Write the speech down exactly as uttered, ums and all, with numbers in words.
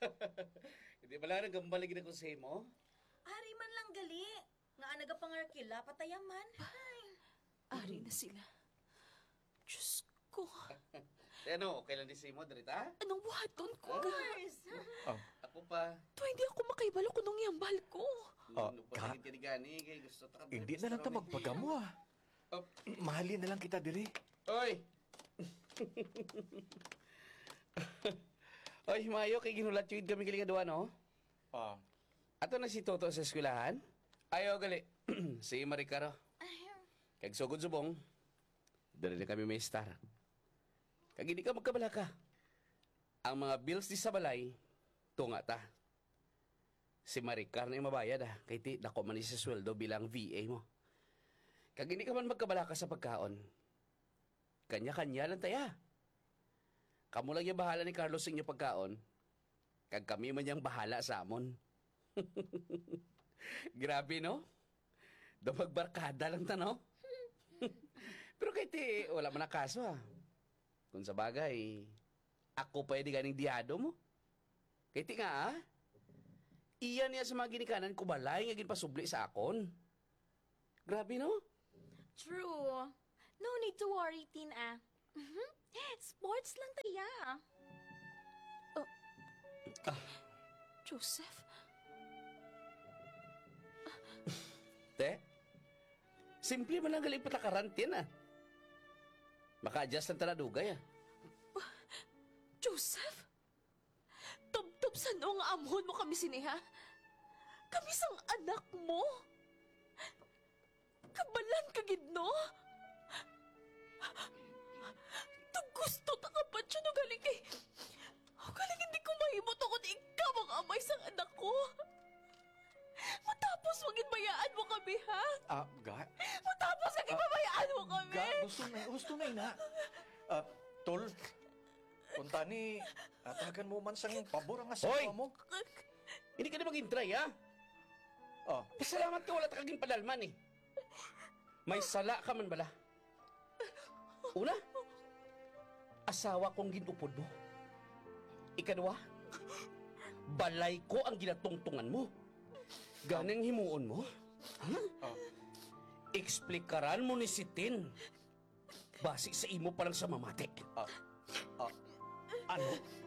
Hindi pala nagambalik na ko sa mo. Ari man lang gali. Nga nagapangarkila, patayaman. Ay. Ari na sila. Diyos ko. Eh, ano, okay lang din sa mo, Drita? Anong buhaton ko? Guys. Oh, Ako pa. To, hindi ako makaibalo kung nung yambal ko. Oh, Ano ka- pa tingin ka ni Gani, kay gusto ta. hindi na lang ta magpagamo ah. Oh, Mahalin na lang kita diri. oy! Oy, Mayo, kay ginulat yun kami galing aduan, no? Ah, Ato na si Toto sa eskwelahan. Ayaw, gali. Si Maricaro. Kag sugod subong. Dali na kami may star. Kag hindi ka magkabala ka. Ang mga bills di sa balay, tunga ta. Si Maricar na yung mabayad ah. Kay ti, dako man ni sa sweldo bilang V A mo. Kag hindi ka man magkabala ka sa pagkaon. Kanya-kanya lang taya. Kamu lang yung bahala ni Carlos sa inyo pagkaon. Kag kami man yung bahala sa amon. Grabe, no? Dumagbarkada lang ta, no? Pero kahit eh, wala man na kaso, ah. Kung sa bagay, ako pwede ganing diado mo. Kahit nga, ah. Iyan niya sa mga ginikanan ko balay nga ginpasubli sa akon. Grabe, no? True. No need to worry, Tin, ah. Mhm. Sports lang tayo. Joseph? Te, simple man lang galing patakarantin, ah. Maka-adjust lang taladugay, ah. Joseph? Tub-tub sa noong amon mo kami siniha? Kami sang anak mo? Kabalan ka gid, no? Tug gusto ta ka pa siya no galing kay... Oh, galing hindi ko mahimot ako na ikaw ang amay sang anak ko. Matapos maging bayaan mo kami, ha? ah, ga, Matapos maging babayaan mo kami. ga, gusto na, gusto na ina. Ah, tol, punta ni, atagan mo man sang pabor ang Hoy! asawa mo. Hindi ka na mag-intry, ah. Ah, Pasalamat ka wala ta kaging padalman, eh. May sala ka man bala. Una, asawa kong ginupod mo. Ikadwa, balay ko ang ginatungtungan mo. Ganang himuon mo? Ha? ah, Eksplikaran mo ni si Tin. Base sa imo pa lang sa mamati. ah, ah, ano?